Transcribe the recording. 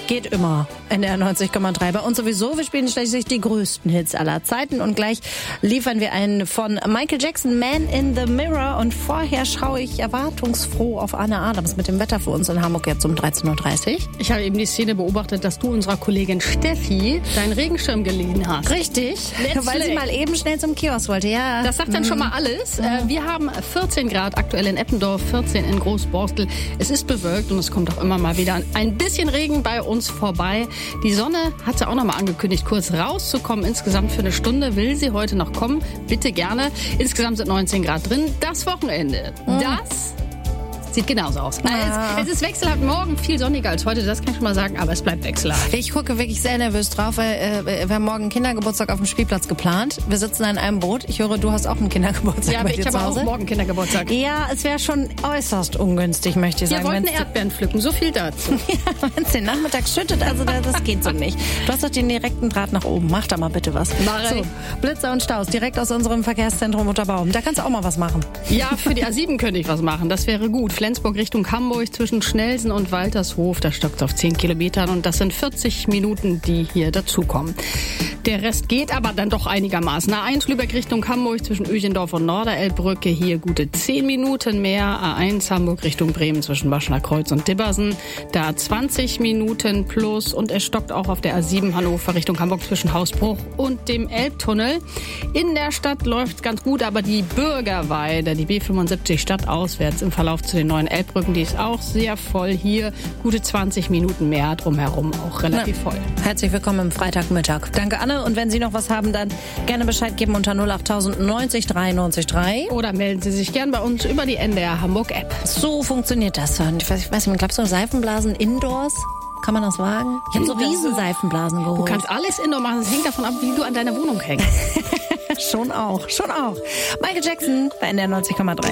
geht immer in der 90,3. Bei uns sowieso. Wir spielen schließlich die größten Hits aller Zeiten. Und gleich liefern wir einen von Michael Jackson, Man in the Mirror. Und vorher schaue ich erwartungsfroh auf Anne Adams mit dem Wetter für uns in Hamburg jetzt um 13.30 Uhr. Ich habe eben die Szene beobachtet, dass du unserer Kollegin Steffi deinen Regenschirm geliehen hast. Richtig, weil sie mal eben schnell zum Kiosk wollte. Ja. Das sagt dann schon mal alles. Wir haben 14 Grad aktuell in Eppendorf, 14 in Großborstel. Es ist bewölkt und es kommt auch immer mal wieder ein bisschen Regen bei uns vorbei. Die Sonne hat sie auch noch mal angekündigt, kurz rauszukommen. Insgesamt für eine Stunde will sie heute noch kommen. Bitte gerne. Insgesamt sind 19 Grad drin. Das Wochenende, das sieht genauso aus. Es ist wechselhaft, morgen viel sonniger als heute, das kann ich schon mal sagen, aber es bleibt wechselhaft. Ich gucke wirklich sehr nervös drauf, weil wir haben morgen einen Kindergeburtstag auf dem Spielplatz geplant. Wir sitzen in einem Boot. Ich höre, du hast auch einen Kindergeburtstag bei dir zu Hause. Ja, ich habe auch morgen Kindergeburtstag. Ja, es wäre schon äußerst ungünstig, möchte ich sagen. Wir wollten Erdbeeren pflücken, so viel dazu. Ja, wenn es den Nachmittag schüttet, also das geht so nicht. Du hast doch den direkten Draht nach oben. Mach da mal bitte was. So, Blitzer und Staus, direkt aus unserem Verkehrszentrum Unterbaum. Da kannst du auch mal was machen. Ja, für die A7 könnte ich was machen, das wäre gut. Flensburg Richtung Hamburg zwischen Schnelsen und Waltershof, da stockt es auf 10 Kilometern und das sind 40 Minuten, die hier dazukommen. Der Rest geht aber dann doch einigermaßen. A1 Lübeck Richtung Hamburg zwischen Öchendorf und Norderelbbrücke, hier gute 10 Minuten mehr. A1 Hamburg Richtung Bremen zwischen Baschener Kreuz und Dibbersen, da 20 Minuten plus und es stockt auch auf der A7 Hannover Richtung Hamburg zwischen Hausbruch und dem Elbtunnel. In der Stadt läuft es ganz gut, aber die Bürgerweide, die B75 stadtauswärts im Verlauf zu den neuen Elbbrücken, die ist auch sehr voll hier. Gute 20 Minuten mehr, drumherum auch relativ voll. Herzlich willkommen im Freitagmittag. Danke, Anne. Und wenn Sie noch was haben, dann gerne Bescheid geben unter 08000 90 93 3. Oder melden Sie sich gern bei uns über die NDR Hamburg App. So funktioniert das. Ich weiß nicht, glaubst du, Seifenblasen indoors? Kann man das wagen? Ich habe so riesen Seifenblasen geholt. Du kannst alles indoor machen. Das hängt davon ab, wie du an deiner Wohnung hängst. Schon auch. Michael Jackson bei NDR 90,3.